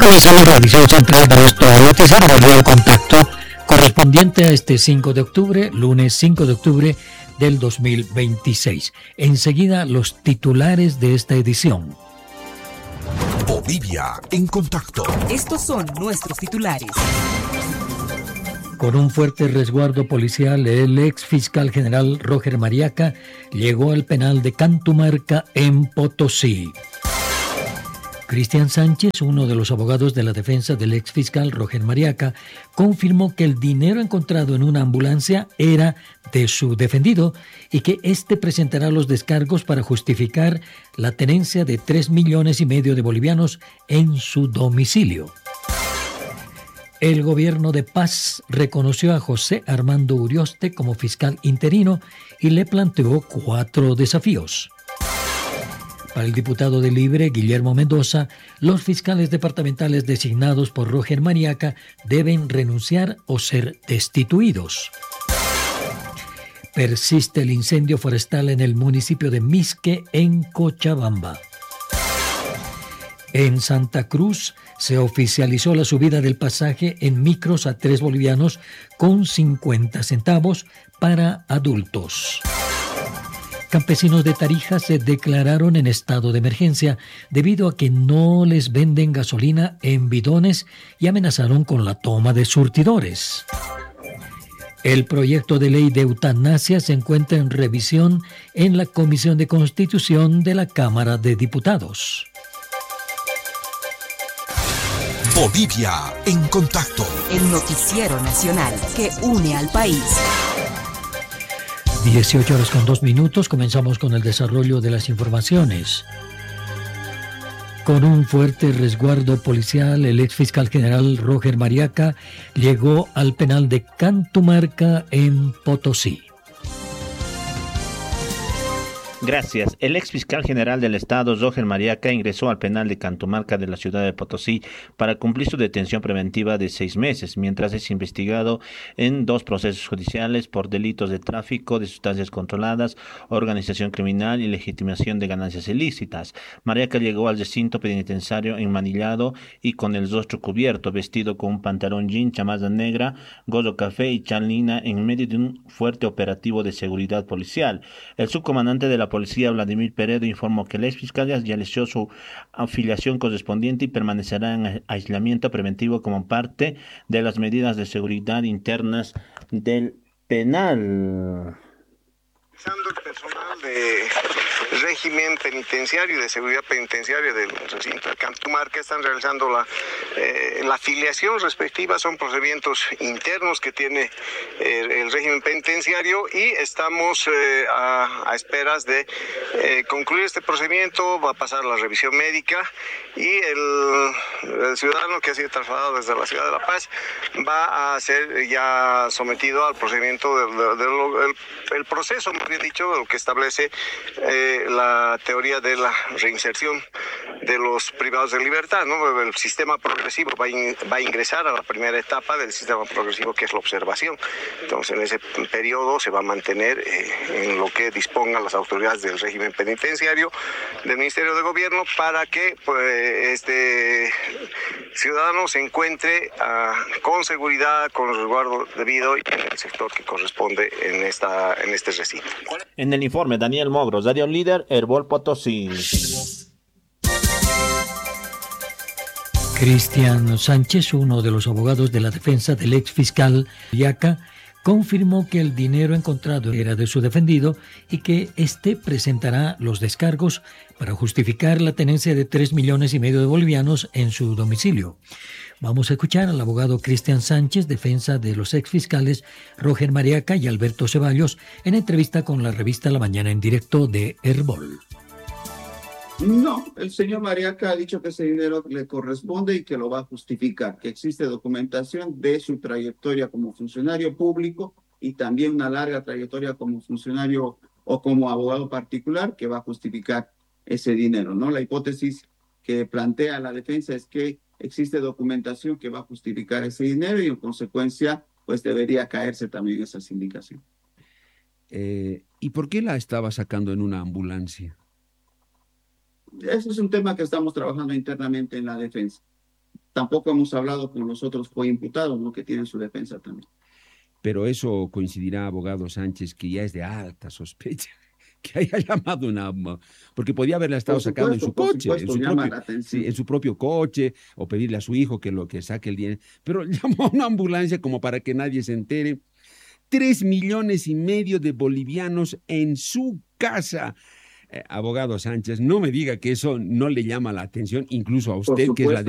comenzamos la edición central de nuestro noticiero Radio Contacto, correspondiente a este 5 de octubre, lunes 5 de octubre del 2026. Enseguida, los titulares de esta edición. Bolivia en contacto. Estos son nuestros titulares. Con un fuerte resguardo policial, el ex fiscal general Roger Mariaca llegó al penal de Cantumarca en Potosí. Cristian Sánchez, uno de los abogados de la defensa del ex fiscal Roger Mariaca, confirmó que el dinero encontrado en una ambulancia era de su defendido y que éste presentará los descargos para justificar la tenencia de 3,5 millones de bolivianos en su domicilio. El gobierno de Paz reconoció a José Armando Urioste como fiscal interino y le planteó 4 desafíos. Para el diputado de Libre, Guillermo Mendoza, los fiscales departamentales designados por Roger Mariaca deben renunciar o ser destituidos. Persiste el incendio forestal en el municipio de Misque, en Cochabamba. En Santa Cruz se oficializó la subida del pasaje en micros a 3 bolivianos con 50 centavos para adultos. Campesinos de Tarija se declararon en estado de emergencia debido a que no les venden gasolina en bidones y amenazaron con la toma de surtidores. El proyecto de ley de eutanasia se encuentra en revisión en la Comisión de Constitución de la Cámara de Diputados. Bolivia en contacto. El noticiero nacional que une al país. 18:02. Comenzamos con el desarrollo de las informaciones. Con un fuerte resguardo policial, el ex fiscal general Roger Mariaca llegó al penal de Cantumarca en Potosí. Gracias. El ex fiscal general del Estado, Roger Mariaca, ingresó al penal de Cantumarca de la ciudad de Potosí para cumplir su detención preventiva de 6 meses, mientras es investigado en 2 procesos judiciales por delitos de tráfico de sustancias controladas, organización criminal y legitimación de ganancias ilícitas. Mariaca llegó al recinto penitenciario enmanillado y con el rostro cubierto, vestido con un pantalón jean, chamarra negra, gorro café y chalina, en medio de un fuerte operativo de seguridad policial. El subcomandante de la policía, Vladimir Peredo, informó que el ex fiscal ya realizó su afiliación correspondiente y permanecerá en aislamiento preventivo como parte de las medidas de seguridad internas del penal. El personal de régimen penitenciario y de seguridad penitenciaria del recinto de Cantumarca están realizando la afiliación respectiva. Son procedimientos internos que tiene el régimen penitenciario y estamos a esperas de concluir este procedimiento. Va a pasar la revisión médica y el ciudadano que ha sido trasladado desde la ciudad de La Paz va a ser ya sometido al procedimiento del proceso, más bien dicho, de lo que establece la teoría de la reinserción de los privados de libertad, ¿no? El sistema progresivo va a ingresar a la primera etapa del sistema progresivo, que es la observación. Entonces, en ese periodo se va a mantener en lo que dispongan las autoridades del régimen penitenciario, del Ministerio de Gobierno, para que este ciudadano se encuentre con seguridad, con resguardo debido y en el sector que corresponde en este recinto. En el informe, Daniel Mogros, Radio Líder, Herbol Potosí. Cristian Sánchez, uno de los abogados de la defensa del ex fiscal Mariaca, confirmó que el dinero encontrado era de su defendido y que éste presentará los descargos para justificar la tenencia de 3,5 millones de bolivianos en su domicilio. Vamos a escuchar al abogado Cristian Sánchez, defensa de los exfiscales Roger Mariaca y Alberto Ceballos, en entrevista con la revista La Mañana en Directo de Herbol. No, el señor Mariaca ha dicho que ese dinero le corresponde y que lo va a justificar, que existe documentación de su trayectoria como funcionario público y también una larga trayectoria como funcionario o como abogado particular que va a justificar ese dinero, ¿no? La hipótesis que plantea la defensa es que existe documentación que va a justificar ese dinero y en consecuencia pues debería caerse también esa sindicación. ¿Y por qué la estaba sacando en una ambulancia? Ese es un tema que estamos trabajando internamente en la defensa. Tampoco hemos hablado con los otros coimputados, ¿no?, que tienen su defensa también. Pero eso coincidirá, abogado Sánchez, que ya es de alta sospecha que haya llamado porque podía haberla estado sacando en su coche, en su propio coche, o pedirle a su hijo que saque el dinero, pero llamó a una ambulancia como para que nadie se entere. 3,5 millones de bolivianos en su casa. Abogado Sánchez, no me diga que eso no le llama la atención, incluso a usted, que es la